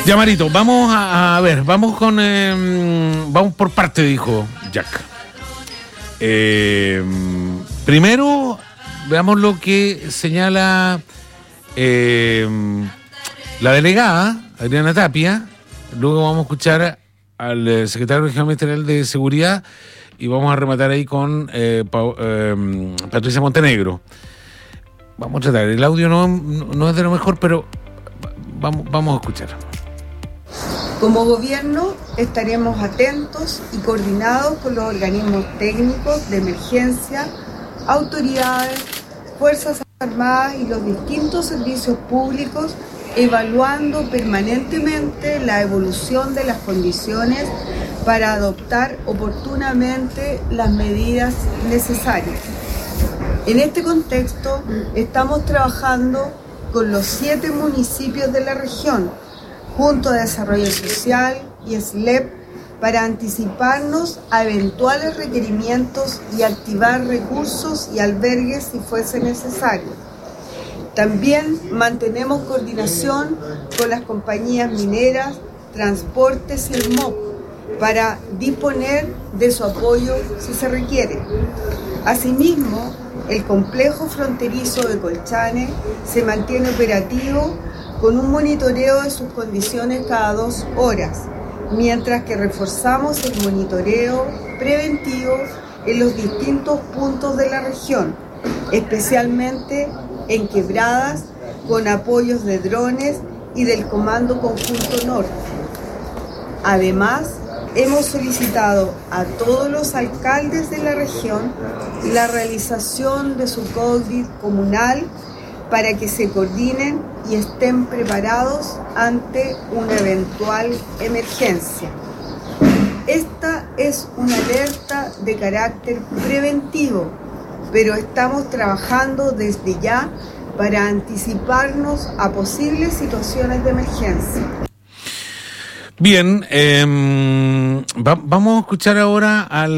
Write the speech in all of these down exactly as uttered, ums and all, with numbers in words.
Ya, Marito, vamos a, a ver, vamos con... Eh, vamos por parte, dijo Jack. Eh, primero, veamos lo que señala eh, la delegada, Adriana Tapia. Luego vamos a escuchar al secretario regional ministerial de Seguridad y vamos a rematar ahí con eh, pa, eh, Patricia Montenegro. Vamos a tratar, el audio no, no es de lo mejor, pero vamos, vamos a escuchar. Como gobierno estaremos atentos y coordinados con los organismos técnicos de emergencia, autoridades, Fuerzas Armadas y los distintos servicios públicos, evaluando permanentemente la evolución de las condiciones para adoptar oportunamente las medidas necesarias. En este contexto, estamos trabajando con los siete municipios de la región, junto a Desarrollo Social y S L E P, para anticiparnos a eventuales requerimientos y activar recursos y albergues si fuese necesario. También mantenemos coordinación con las compañías mineras, transportes y el M O P para disponer de su apoyo si se requiere. Asimismo, el complejo fronterizo de Colchane se mantiene operativo con un monitoreo de sus condiciones cada dos horas, mientras que reforzamos el monitoreo preventivo en los distintos puntos de la región, especialmente en quebradas, con apoyos de drones y del Comando Conjunto Norte. Además, hemos solicitado a todos los alcaldes de la región la realización de su COVID comunal para que se coordinen y estén preparados ante una eventual emergencia. Esta es una alerta de carácter preventivo, pero estamos trabajando desde ya para anticiparnos a posibles situaciones de emergencia. Bien, eh, va, vamos a escuchar ahora al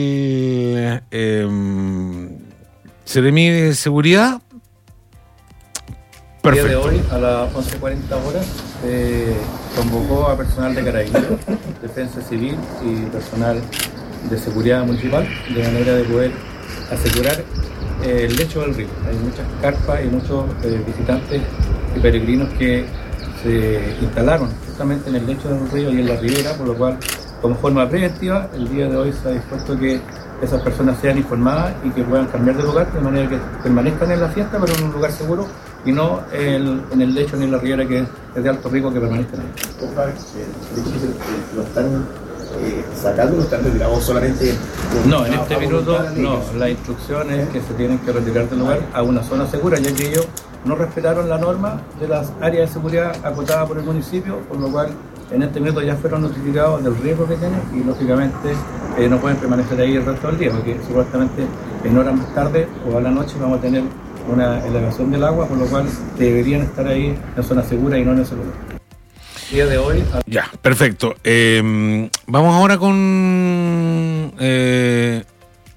eh, Seremi de Seguridad. Perfecto. El día de hoy, a las once cuarenta horas, se eh, convocó a personal de Carabineros, Defensa Civil y personal de Seguridad Municipal, de manera de poder asegurar eh, el lecho del río. Hay muchas carpas y muchos eh, visitantes y peregrinos que se instalaron justamente en el lecho del río y en la ribera, por lo cual, como forma preventiva, el día de hoy se ha dispuesto que esas personas sean informadas y que puedan cambiar de lugar, de manera que permanezcan en la fiesta, pero en un lugar seguro y no el, en el lecho ni en la ribera, que es de alto riesgo que permanezcan ahí. ¿Lo están eh, sacando o lo están retirando solamente? No, en este minuto no. La instrucción es que se tienen que retirar del lugar a una zona segura, ya que ellos no respetaron la norma de las áreas de seguridad acotadas por el municipio, por lo cual en este minuto ya fueron notificados del riesgo que tienen y lógicamente eh, no pueden permanecer ahí el resto del día, porque supuestamente en horas más tarde o a la noche vamos a tener una elevación del agua, por lo cual deberían estar ahí en zona segura y no en ese lugar. Día de hoy. A... Ya, perfecto. Eh, vamos ahora con eh,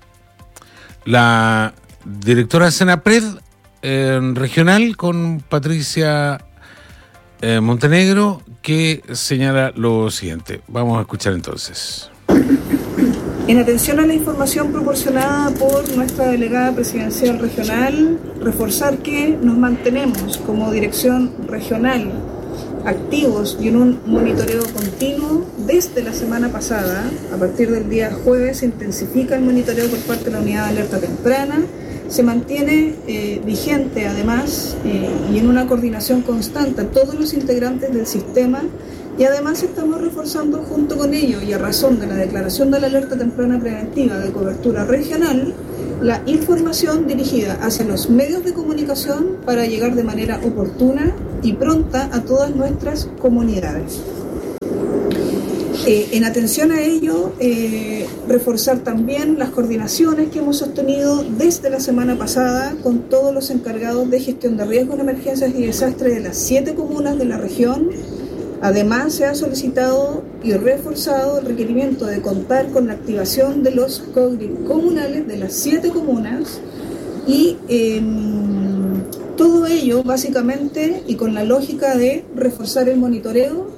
la directora de Senapred eh, regional, con Patricia eh, Montenegro, que señala lo siguiente. Vamos a escuchar entonces. En atención a la información proporcionada por nuestra delegada presidencial regional, reforzar que nos mantenemos como dirección regional activos y en un monitoreo continuo. Desde la semana pasada, a partir del día jueves, se intensifica el monitoreo por parte de la unidad de alerta temprana. Se mantiene eh, vigente además eh, y en una coordinación constante a todos los integrantes del sistema, y además estamos reforzando junto con ello y a razón de la declaración de la alerta temprana preventiva de cobertura regional, la información dirigida hacia los medios de comunicación para llegar de manera oportuna y pronta a todas nuestras comunidades. Eh, en atención a ello, eh, reforzar también las coordinaciones que hemos sostenido desde la semana pasada con todos los encargados de gestión de riesgos, emergencias y desastres de las siete comunas de la región. Además, se ha solicitado y reforzado el requerimiento de contar con la activación de los COGRID comunales de las siete comunas y eh, todo ello básicamente y con la lógica de reforzar el monitoreo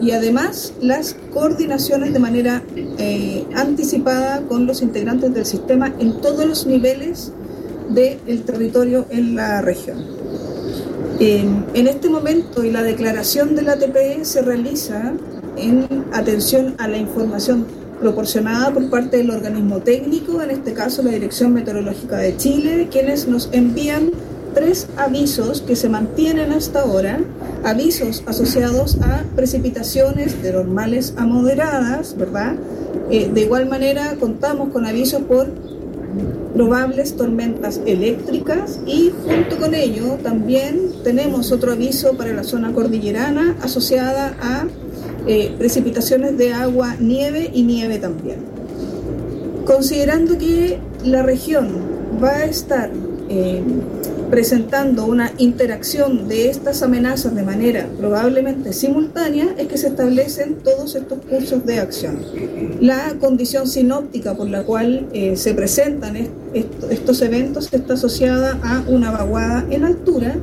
y además las coordinaciones de manera eh, anticipada con los integrantes del sistema en todos los niveles del territorio en la región. Eh, en este momento, y la declaración del A T P se realiza en atención a la información proporcionada por parte del organismo técnico, en este caso la Dirección Meteorológica de Chile, quienes nos envían tres avisos que se mantienen hasta ahora, avisos asociados a precipitaciones de normales a moderadas, ¿verdad? Eh, de igual manera contamos con avisos por probables tormentas eléctricas y junto con ello también tenemos otro aviso para la zona cordillerana asociada a eh, precipitaciones de agua, nieve y nieve también. Considerando que la región va a estar eh, presentando una interacción de estas amenazas de manera probablemente simultánea, es que se establecen todos estos cursos de acción. La condición sinóptica por la cual eh, se presentan est- est- estos eventos está asociada a una vaguada en altura,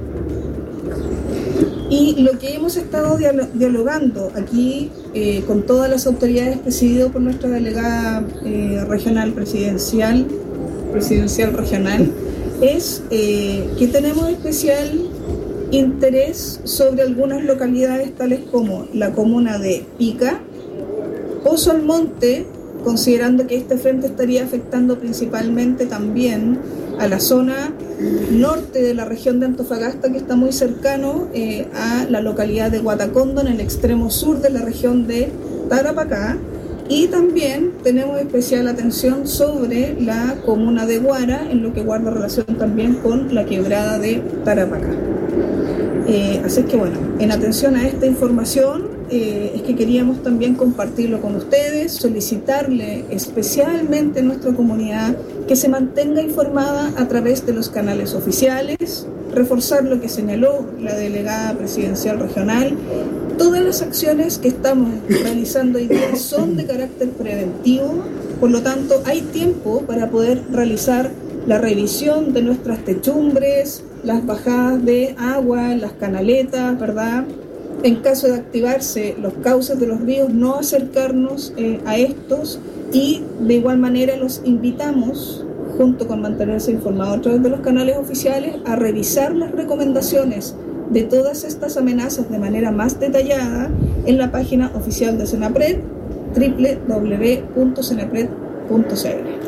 y lo que hemos estado dialo- dialogando aquí eh, con todas las autoridades presidido por nuestra delegada eh, regional presidencial, presidencial regional, es eh, que tenemos especial interés sobre algunas localidades tales como la comuna de Pica, Pozo Almonte, considerando que este frente estaría afectando principalmente también a la zona norte de la región de Antofagasta, que está muy cercano eh, a la localidad de Guatacondo, en el extremo sur de la región de Tarapacá. Y también tenemos especial atención sobre la comuna de Guara, en lo que guarda relación también con la quebrada de Tarapacá. Eh, así que bueno, en atención a esta información, eh, es que queríamos también compartirlo con ustedes, solicitarle especialmente a nuestra comunidad que se mantenga informada a través de los canales oficiales, reforzar lo que señaló la delegada presidencial regional. Todas las acciones que estamos realizando hoy día son de carácter preventivo, por lo tanto hay tiempo para poder realizar la revisión de nuestras techumbres, las bajadas de agua, las canaletas, ¿verdad? En caso de activarse los cauces de los ríos, no acercarnos eh, a estos, y de igual manera los invitamos, junto con mantenerse informados a través de los canales oficiales, a revisar las recomendaciones de todas estas amenazas de manera más detallada en la página oficial de Senapred, doble u doble u doble u punto senapred punto c l.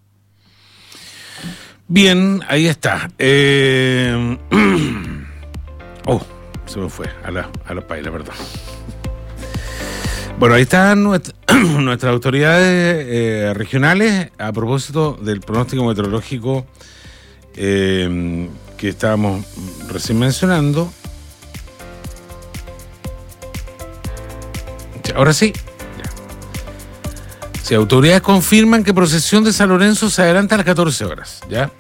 Bien, ahí está. Eh... Oh, se me fue a la, a la paila, perdón. Bueno, ahí están nuestra, nuestras autoridades eh, regionales a propósito del pronóstico meteorológico eh, que estábamos recién mencionando. Ahora sí. Sí, autoridades confirman que procesión de San Lorenzo se adelanta a las catorce horas. ¿Ya?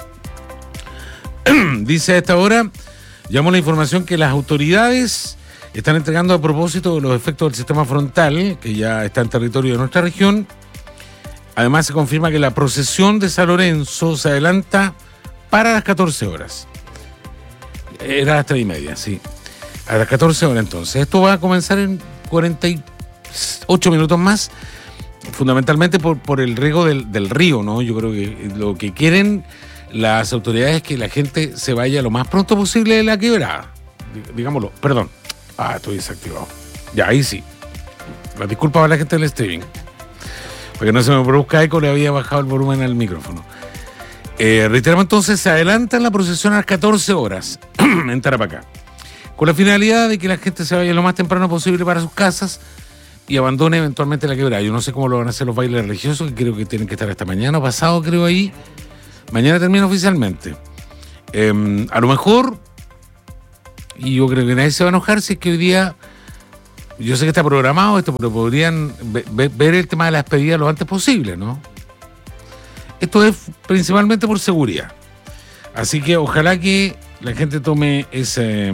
Dice a esta hora, llamó la información que las autoridades están entregando a propósito de los efectos del sistema frontal, que ya está en territorio de nuestra región. Además se confirma que la procesión de San Lorenzo se adelanta para las catorce horas. Era a las tres y media, sí. A las catorce horas entonces. Esto va a comenzar en cuarenta y ocho minutos más, fundamentalmente por, por el riego del, del río, ¿no? Yo creo que lo que quieren las autoridades es que la gente se vaya lo más pronto posible de la quebrada. Digámoslo, perdón. Ah, estoy desactivado. Ya, ahí sí. La disculpa para la gente del streaming. Porque no se me produzca eco, le había bajado el volumen al micrófono. Eh, reiteramos entonces, se adelanta la procesión a las catorce horas en Tarapacá, con la finalidad de que la gente se vaya lo más temprano posible para sus casas y abandone eventualmente la quebrada. Yo no sé cómo lo van a hacer los bailes religiosos, que creo que tienen que estar hasta mañana o pasado, creo ahí. Mañana termina oficialmente. Eh, a lo mejor, y yo creo que nadie se va a enojar si es que hoy día, yo sé que está programado esto, pero podrían ve, ver el tema de la despedida lo antes posible, ¿no? Esto es principalmente por seguridad. Así que ojalá que la gente tome ese...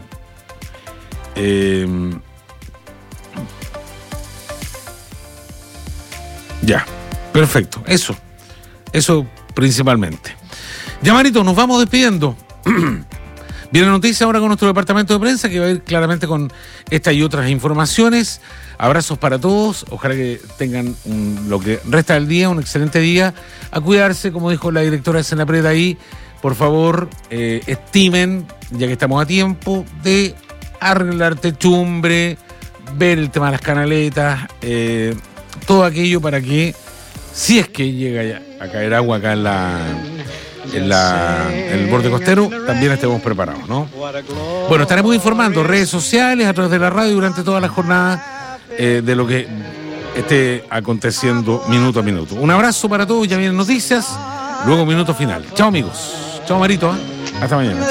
Eh, ya, perfecto. Eso. Eso principalmente. Ya, Marito, nos vamos despidiendo. Viene noticia ahora con nuestro departamento de prensa, que va a ir claramente con esta y otras informaciones. Abrazos para todos, ojalá que tengan un, lo que resta del día, un excelente día. A cuidarse, como dijo la directora de Senapred ahí, por favor, eh, estimen, ya que estamos a tiempo, de arreglar techumbre, ver el tema de las canaletas, eh, todo aquello para que, si es que llega a caer agua acá en la... En, la, en el borde costero, también estemos preparados, ¿no? Bueno, estaremos informando redes sociales, a través de la radio durante toda la jornada eh, de lo que esté aconteciendo minuto a minuto. Un abrazo para todos, ya vienen noticias, luego minuto final. Chao amigos, chao Marito, ¿eh? Hasta mañana,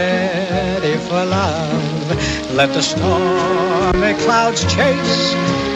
chao.